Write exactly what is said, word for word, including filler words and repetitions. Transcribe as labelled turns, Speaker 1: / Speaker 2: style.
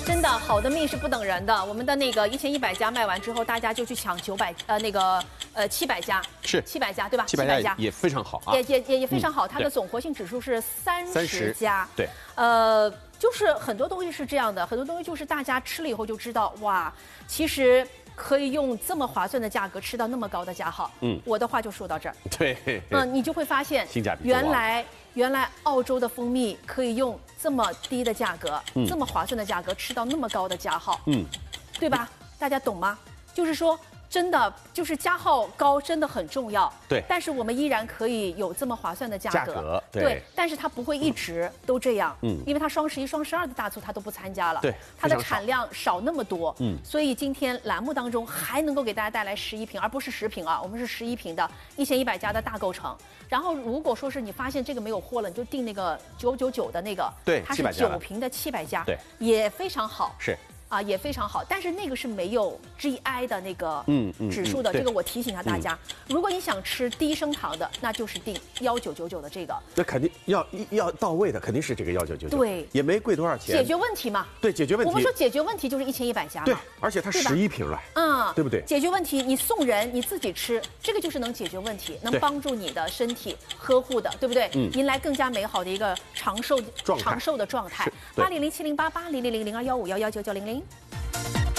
Speaker 1: 真的，好的命是不等人的。我们的那个一千一百家卖完之后，大家就去抢九百呃那个呃七百家，
Speaker 2: 是
Speaker 1: 七百家对吧？
Speaker 2: 七百家也非常好啊，
Speaker 1: 也也也也非常好。
Speaker 2: 嗯、
Speaker 1: 它的总活性指数是三十家，
Speaker 2: 对，
Speaker 1: 呃，就是很多东西是这样的，很多东西就是大家吃了以后就知道，哇，其实可以用这么划算的价格吃到那么高的价号。嗯，我的话就说到这儿。
Speaker 2: 对，
Speaker 1: 嗯，你就会发现
Speaker 2: 性价比
Speaker 1: 原来。原来澳洲的蜂蜜可以用这么低的价格、嗯、这么划算的价格吃到那么高的加号，嗯，对吧？大家懂吗？就是说，真的就是加号高真的很重要，
Speaker 2: 对。
Speaker 1: 但是我们依然可以有这么划算的价格，
Speaker 2: 价格 对,
Speaker 1: 对。但是它不会一直都这样，嗯，因为它双十一、双十二的大促它都不参加了，
Speaker 2: 对，
Speaker 1: 它的产量少那么多，
Speaker 2: 嗯，
Speaker 1: 所以今天栏目当中还能够给大家带来十一瓶，而不是十瓶啊，我们是十一瓶的一千一百家的大购成。然后如果说是你发现这个没有货了，你就订那个九九九的那个，
Speaker 2: 对，
Speaker 1: 它是九瓶的七百家，
Speaker 2: 对，
Speaker 1: 也非常好，
Speaker 2: 是。
Speaker 1: 啊，也非常好，但是那个是没有 G I 的那个指数的，
Speaker 2: 嗯嗯嗯、
Speaker 1: 这个我提醒一下大家，嗯、如果你想吃低升糖的，那就是定幺九九九的这个。
Speaker 2: 那肯定要要到位的，肯定是这个幺九九九，
Speaker 1: 对，
Speaker 2: 也没贵多少钱，
Speaker 1: 解决问题嘛。
Speaker 2: 对，解决问题。
Speaker 1: 我们说解决问题就是一千一百家嘛。
Speaker 2: 对，而且它十一瓶了，
Speaker 1: 嗯，
Speaker 2: 对不对？
Speaker 1: 解决问题，你送人，你自己吃，这个就是能解决问题，能帮助你的身体呵护的，对不对？嗯，迎来更加美好的一个长寿长寿的状态。八零零七零八八零零零零二幺五幺幺九九零零。